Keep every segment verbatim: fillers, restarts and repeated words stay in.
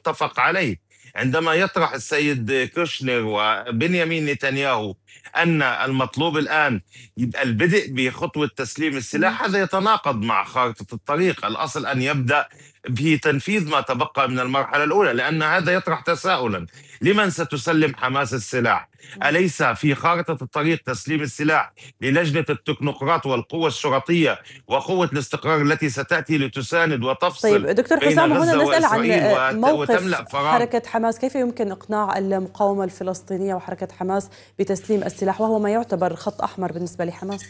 المتفق عليه. عندما يطرح السيد كوشنر وبنيامين نتنياهو أن المطلوب الآن يبقى البدء بخطوة تسليم السلاح، هذا يتناقض مع خارطة الطريق. الأصل أن يبدأ بتنفيذ ما تبقى من المرحلة الأولى، لأن هذا يطرح تساؤلا: لمن ستسلم حماس السلاح؟ أليس في خارطة الطريق تسليم السلاح للجنة التكنوقراط والقوة الشرطية وقوة الاستقرار التي ستأتي لتساند طيب وتفصل دكتور بين حسام، هنا غزة نسأل عن وإسرائيل وتملأ موقف فراغ؟ حركة حماس، كيف يمكن إقناع المقاومة الفلسطينية وحركة حماس بتسليم السلاح وهو ما يعتبر خط أحمر بالنسبة لحماس؟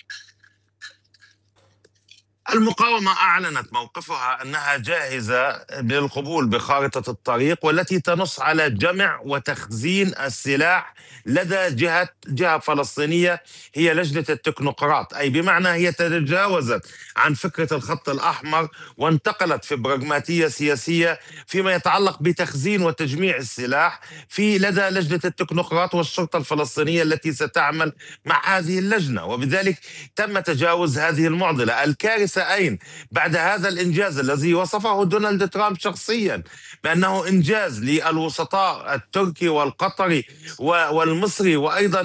المقاومة أعلنت موقفها أنها جاهزة للقبول بخارطة الطريق، والتي تنص على جمع وتخزين السلاح لدى جهة جهة فلسطينية هي لجنة التكنوقراط، أي بمعنى هي تجاوزت عن فكرة الخط الأحمر وانتقلت في براغماتية سياسية فيما يتعلق بتخزين وتجميع السلاح في لدى لجنة التكنوقراط والشرطة الفلسطينية التي ستعمل مع هذه اللجنة، وبذلك تم تجاوز هذه المعضلة. الكارثة أين؟ بعد هذا الإنجاز الذي وصفه دونالد ترامب شخصيا بأنه إنجاز للوسطاء التركي والقطري والمصري، وأيضا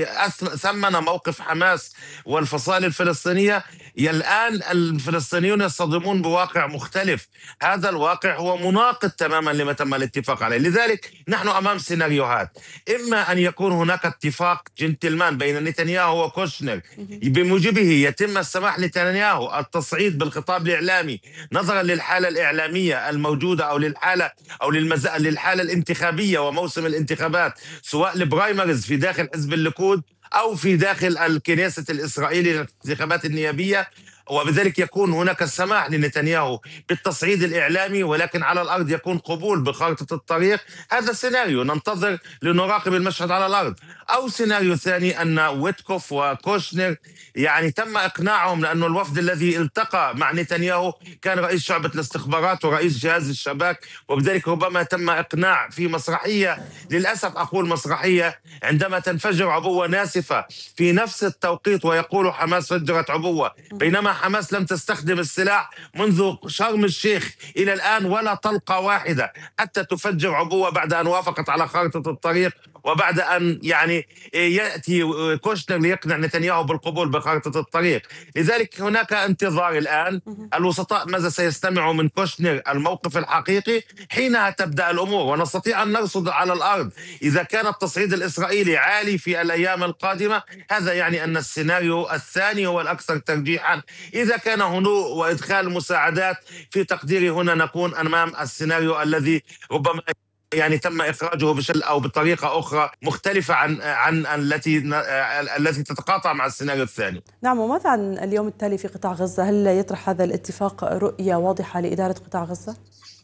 ثمن موقف حماس والفصائل الفلسطينية، الآن الفلسطينيون يصطدمون بواقع مختلف. هذا الواقع هو مناقض تماما لما تم الاتفاق عليه. لذلك نحن أمام سيناريوهات: إما أن يكون هناك اتفاق جنتلمان بين نتنياهو وكوشنر بموجبه يتم السماح لنتنياهو التصعيد بالخطاب الإعلامي نظرا للحالة الإعلامية الموجودة أو للحالة أو للمز... للحالة الانتخابية وموسم الانتخابات، سواء البرايمرز في داخل حزب الليكود أو في داخل الكنيسة الإسرائيلي للانتخابات النيابية، وبذلك يكون هناك السماح لنتنياهو بالتصعيد الإعلامي، ولكن على الأرض يكون قبول بخارطة الطريق. هذا سيناريو ننتظر لنراقب المشهد على الأرض. أو سيناريو ثاني أن ويتكوف وكوشنر يعني تم إقناعهم، لأنه الوفد الذي التقى مع نتنياهو كان رئيس شعبة الاستخبارات ورئيس جهاز الشباك، وبذلك ربما تم إقناع في مسرحية، للأسف أقول مسرحية، عندما تنفجر عبوة ناسفة في نفس التوقيت ويقول حماس فجرت عبوة، بينما حماس لم تستخدم السلاح منذ شرم الشيخ إلى الآن ولا طلقة واحدة حتى تفجر عبوة بعد أن وافقت على خارطة الطريق، وبعد أن يعني يأتي كوشنر ليقنع نتنياهو بالقبول بخارطة الطريق. لذلك هناك انتظار الآن. الوسطاء ماذا سيستمعوا من كوشنر الموقف الحقيقي؟ حينها تبدأ الأمور، ونستطيع أن نرصد على الأرض إذا كان التصعيد الإسرائيلي عالي في الأيام القادمة، هذا يعني أن السيناريو الثاني هو الأكثر ترجيحا. إذا كان هدوء وإدخال مساعدات، في تقديري هنا نكون أمام السيناريو الذي ربما يعني تم إخراجه بشكل أو بطريقة أخرى مختلفة عن عن التي التي تتقاطع مع السيناريو الثاني. نعم، وماذا عن اليوم التالي في قطاع غزة؟ هل يطرح هذا الاتفاق رؤية واضحة لإدارة قطاع غزة؟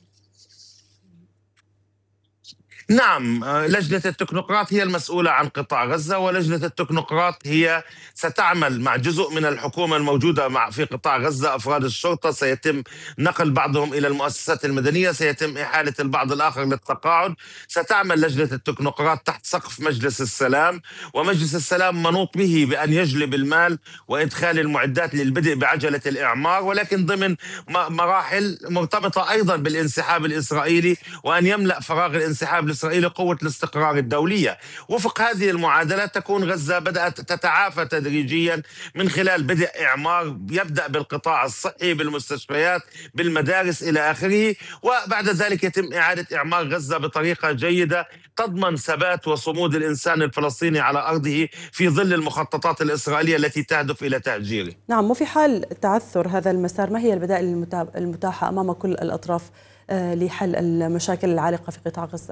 نعم، لجنة التكنوقراط هي المسؤولة عن قطاع غزة، ولجنة التكنوقراط هي ستعمل مع جزء من الحكومة الموجودة مع في قطاع غزة. أفراد الشرطة سيتم نقل بعضهم إلى المؤسسات المدنية، سيتم إحالة البعض الآخر للتقاعد. ستعمل لجنة التكنوقراط تحت سقف مجلس السلام، ومجلس السلام منوط به بأن يجلب المال وإدخال المعدات للبدء بعجلة الإعمار، ولكن ضمن مراحل مرتبطة أيضا بالانسحاب الإسرائيلي، وأن يملأ فراغ الانسحاب الإسرائيلي قوة الاستقرار الدولية. وفق هذه المعادلة تكون غزة بدأت تتعافى تدريجيا من خلال بدء إعمار يبدأ بالقطاع الصحي، بالمستشفيات، بالمدارس إلى آخره، وبعد ذلك يتم إعادة إعمار غزة بطريقة جيدة تضمن ثبات وصمود الإنسان الفلسطيني على أرضه في ظل المخططات الإسرائيلية التي تهدف إلى تهجيره. نعم، وفي حال تعثر هذا المسار، ما هي البدائل المتاحة أمام كل الأطراف لحل المشاكل العالقة في قطاع غزة؟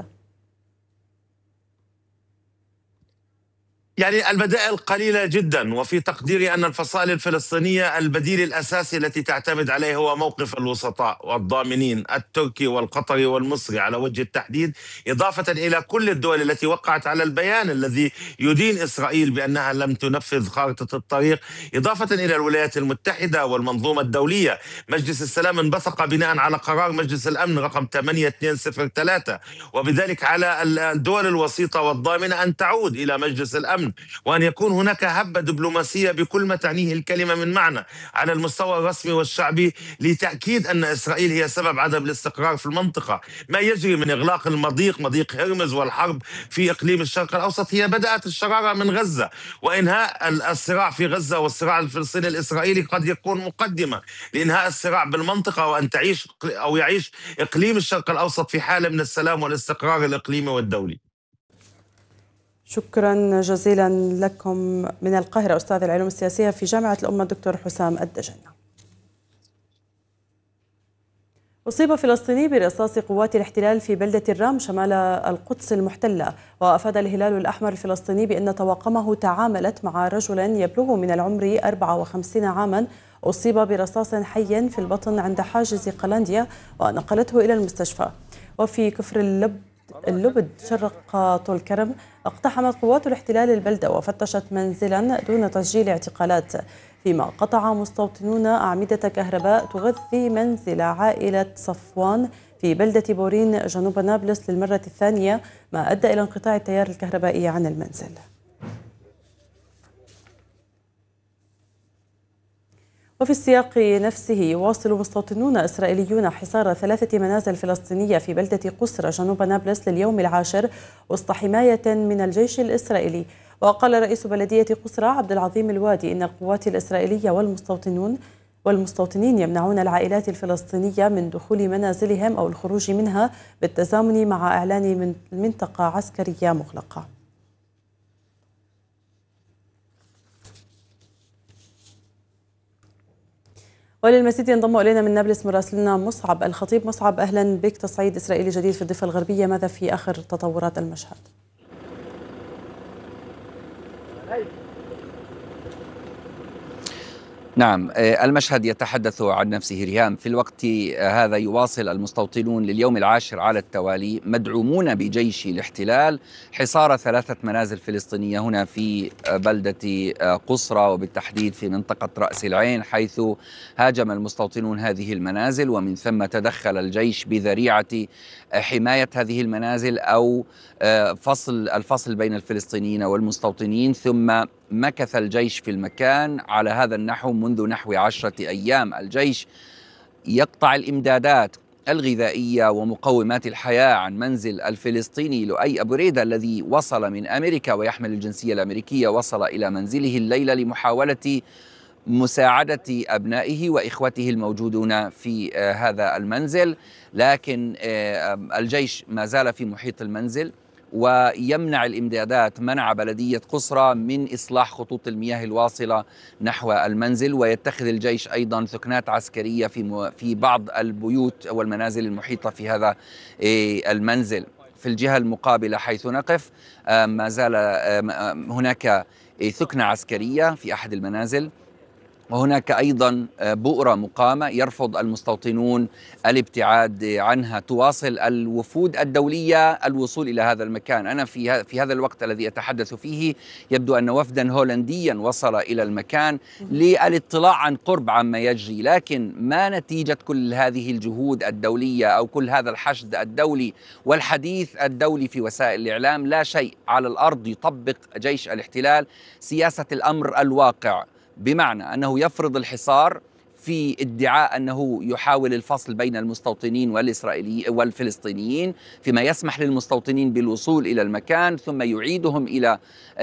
يعني البدائل قليلة جدا، وفي تقديري أن الفصائل الفلسطينية البديل الأساسي التي تعتمد عليه هو موقف الوسطاء والضامنين التركي والقطري والمصري على وجه التحديد، إضافة إلى كل الدول التي وقعت على البيان الذي يدين إسرائيل بأنها لم تنفذ خارطة الطريق، إضافة إلى الولايات المتحدة والمنظومة الدولية. مجلس السلام انبثق بناء على قرار مجلس الأمن رقم ثمانية اثنين صفر ثلاثة، وبذلك على الدول الوسيطة والضامنة أن تعود إلى مجلس الأمن الأمن، وأن يكون هناك هبة دبلوماسية بكل ما تعنيه الكلمة من معنى على المستوى الرسمي والشعبي لتأكيد أن إسرائيل هي سبب عدم الاستقرار في المنطقة. ما يجري من إغلاق المضيق مضيق هرمز والحرب في إقليم الشرق الأوسط هي بدأت الشرارة من غزة، وإنهاء الصراع في غزة والصراع الفلسطيني الإسرائيلي قد يكون مقدمة لإنهاء الصراع بالمنطقة، وأن تعيش أو يعيش إقليم الشرق الأوسط في حالة من السلام والاستقرار الإقليمي والدولي. شكرا جزيلا لكم من القاهرة أستاذ العلوم السياسية في جامعة الأمة الدكتور حسام الدجن. أصيب فلسطيني برصاص قوات الاحتلال في بلدة الرام شمال القدس المحتلة، وأفاد الهلال الأحمر الفلسطيني بأن طواقمه تعاملت مع رجل يبلغ من العمر أربعة وخمسين عاما أصيب برصاص حي في البطن عند حاجز قلنديا ونقلته إلى المستشفى. وفي كفر اللب اللبد شرق طول كرم اقتحمت قوات الاحتلال البلدة وفتشت منزلا دون تسجيل اعتقالات، فيما قطع مستوطنون أعمدة كهرباء تغذي منزل عائلة صفوان في بلدة بورين جنوب نابلس للمرة الثانية، ما أدى إلى انقطاع التيار الكهربائي عن المنزل. وفي السياق نفسه يواصل مستوطنون إسرائيليون حصار ثلاثة منازل فلسطينية في بلدة قسرى جنوب نابلس لليوم العاشر وسط حماية من الجيش الإسرائيلي. وقال رئيس بلدية قسرى عبد العظيم الوادي إن القوات الإسرائيلية والمستوطنون والمستوطنين يمنعون العائلات الفلسطينية من دخول منازلهم أو الخروج منها بالتزامن مع إعلان من منطقة عسكرية مغلقة. وللمزيد ينضم إلينا من نابلس مراسلنا مصعب الخطيب. مصعب، أهلا بك. تصعيد إسرائيلي جديد في الضفة الغربية، ماذا في آخر تطورات المشهد؟ نعم، المشهد يتحدث عن نفسه ريهام. في الوقت هذا يواصل المستوطنون لليوم العاشر على التوالي مدعومون بجيش الاحتلال حصار ثلاثة منازل فلسطينية هنا في بلدة قسرى وبالتحديد في منطقة رأس العين، حيث هاجم المستوطنون هذه المنازل ومن ثم تدخل الجيش بذريعة حماية هذه المنازل أو فصل الفصل بين الفلسطينيين والمستوطنين، ثم مكث الجيش في المكان على هذا النحو منذ نحو عشرة أيام. الجيش يقطع الإمدادات الغذائية ومقومات الحياة عن منزل الفلسطيني لؤي أبو ريدة الذي وصل من أمريكا ويحمل الجنسية الأمريكية، وصل إلى منزله الليلة لمحاولة مساعدة أبنائه وإخوته الموجودون في هذا المنزل، لكن الجيش ما زال في محيط المنزل ويمنع الإمدادات، منع بلدية قسرى من إصلاح خطوط المياه الواصلة نحو المنزل، ويتخذ الجيش أيضا ثكنات عسكرية في في بعض البيوت والمنازل المحيطة في هذا المنزل. في الجهة المقابلة حيث نقف ما زال هناك ثكنة عسكرية في أحد المنازل، وهناك أيضا بؤرة مقامة يرفض المستوطنون الابتعاد عنها. تواصل الوفود الدولية الوصول إلى هذا المكان. أنا في في هذا الوقت الذي أتحدث فيه يبدو أن وفدا هولنديا وصل إلى المكان للاطلاع عن قرب عما يجري، لكن ما نتيجة كل هذه الجهود الدولية أو كل هذا الحشد الدولي والحديث الدولي في وسائل الإعلام؟ لا شيء. على الأرض يطبق جيش الاحتلال سياسة الأمر الواقع، بمعنى أنه يفرض الحصار في ادعاء أنه يحاول الفصل بين المستوطنين والإسرائيلي والفلسطينيين، فيما يسمح للمستوطنين بالوصول إلى المكان ثم يعيدهم إلى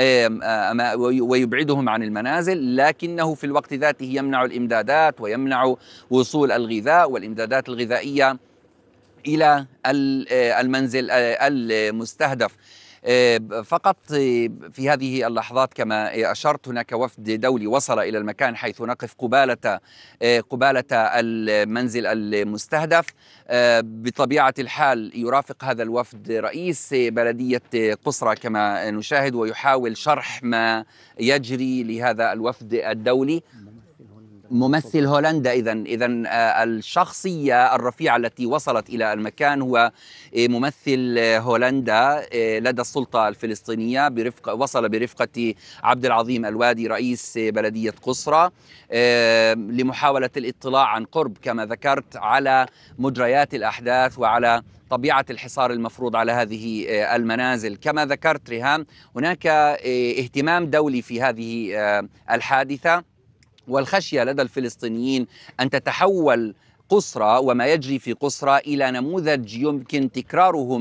ويبعدهم عن المنازل، لكنه في الوقت ذاته يمنع الإمدادات ويمنع وصول الغذاء والإمدادات الغذائية إلى المنزل المستهدف. فقط في هذه اللحظات كما أشرت هناك وفد دولي وصل إلى المكان حيث نقف قبالة قبالة المنزل المستهدف. بطبيعة الحال يرافق هذا الوفد رئيس بلدية قسرى كما نشاهد، ويحاول شرح ما يجري لهذا الوفد الدولي. ممثل هولندا. إذا إذا الشخصية الرفيعة التي وصلت إلى المكان هو ممثل هولندا لدى السلطة الفلسطينية، برفقة وصل برفقة عبد العظيم الوادي رئيس بلدية قصرى لمحاولة الاطلاع عن قرب كما ذكرت على مجريات الأحداث وعلى طبيعة الحصار المفروض على هذه المنازل. كما ذكرت ريهام، هناك اهتمام دولي في هذه الحادثة، والخشية لدى الفلسطينيين أن تتحول قصرى وما يجري في قصرى إلى نموذج يمكن تكراره